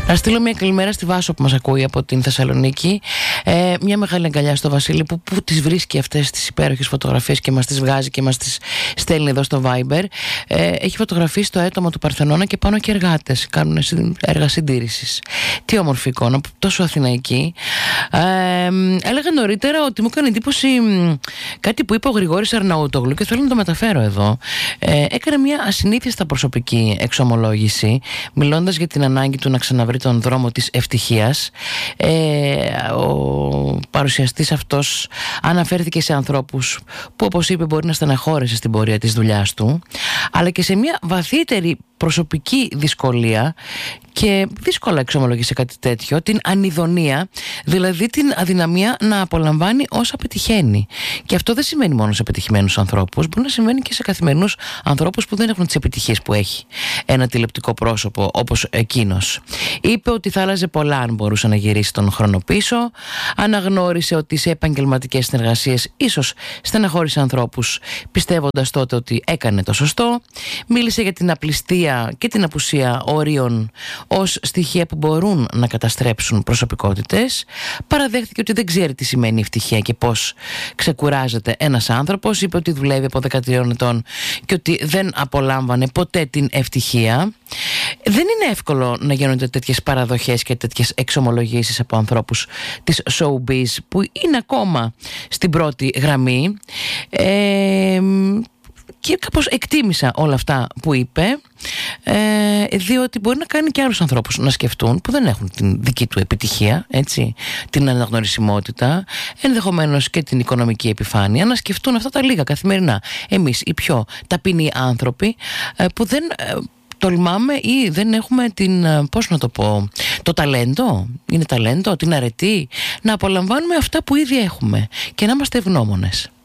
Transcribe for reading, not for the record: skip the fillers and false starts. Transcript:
Να στείλω μια καλημέρα στη Βάσο που μας ακούει από την Θεσσαλονίκη. Μια μεγάλη αγκαλιά στο Βασίλη που τις βρίσκει αυτές τις υπέροχες φωτογραφίες και μας τις βγάζει και μας τις στέλνει εδώ στο Viber. Έχει φωτογραφίσει το έτομο του Παρθενώνα και πάνω και εργάτες κάνουν έργα συντήρησης. Τι όμορφη εικόνα, τόσο αθηναϊκή. Έλεγα νωρίτερα ότι μου έκανε εντύπωση κάτι που είπε ο Γρηγόρης Αρναούτογλου και θέλω να το μεταφέρω εδώ. Έκανε μια ασυνήθιστα προσωπική εξομολόγηση, μιλώντας για την ανάγκη του να ξαναβρει τον δρόμο της ευτυχίας. Ο παρουσιαστής αυτός αναφέρθηκε σε ανθρώπους που, όπως είπε, μπορεί να στεναχώρησε στην πορεία της δουλειάς του, αλλά και σε μια βαθύτερη προσωπική δυσκολία, και δύσκολα εξομολογήσε κάτι τέτοιο, την ανιδονία, δηλαδή την αδυναμία να απολαμβάνει όσα πετυχαίνει. Και αυτό δεν σημαίνει μόνο σε πετυχημένους ανθρώπους, μπορεί να σημαίνει και σε καθημερινούς ανθρώπους που δεν έχουν τις επιτυχίες που έχει ένα τηλεοπτικό πρόσωπο όπως εκείνος. Είπε ότι θα άλλαζε πολλά αν μπορούσε να γυρίσει τον χρόνο πίσω. Αναγνώρισε ότι σε επαγγελματικές συνεργασίες ίσως στεναχώρησε ανθρώπους, πιστεύοντας τότε ότι έκανε το σωστό. Μίλησε για την απληστία και την απουσία ορίων ως στοιχεία που μπορούν να καταστρέψουν προσωπικότητες. Παραδέχθηκε ότι δεν ξέρει τι σημαίνει ευτυχία και πώς ξεκουράζεται ένας άνθρωπος. Είπε ότι δουλεύει από 13 ετών και ότι δεν απολάμβανε ποτέ την ευτυχία. Δεν είναι εύκολο να γίνονται τέτοιες παραδοχές και τέτοιες εξομολογήσεις από ανθρώπους της showbiz που είναι ακόμα στην πρώτη γραμμή. Και κάπως εκτίμησα όλα αυτά που είπε, διότι μπορεί να κάνει και άλλους ανθρώπους να σκεφτούν που δεν έχουν την δική του επιτυχία, έτσι, την αναγνωρισιμότητα, ενδεχομένως και την οικονομική επιφάνεια, να σκεφτούν αυτά τα λίγα καθημερινά. Εμείς οι πιο ταπεινοί άνθρωποι που δεν τολμάμε ή δεν έχουμε την, πώς να το πω, το ταλέντο, είναι ταλέντο, την αρετή, να απολαμβάνουμε αυτά που ήδη έχουμε και να είμαστε ευγνώμονες.